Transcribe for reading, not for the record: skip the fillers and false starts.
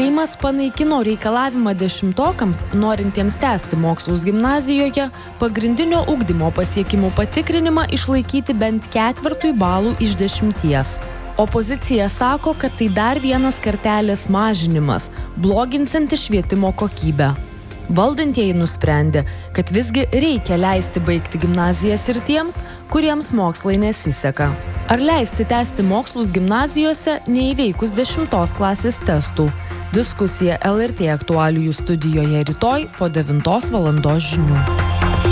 Seimas panaikino reikalavimą 10-okams, norintiems tęsti mokslus gimnazijoje, pagrindinio ugdymo pasiekimų patikrinimą išlaikyti bent 4 balų iš 10. Opozicija sako, kad tai dar vienas kartelės mažinimas, bloginsantis švietimo kokybę. Valdantieji nusprendė, kad visgi reikia leisti baigti gimnazijas ir tiems, kuriems mokslai nesiseka. Ar leisti tęsti mokslus gimnazijose neįveikus 10 klasės testų? Diskusija LRT aktualijų studijoje rytoj po 9 val. Žinių.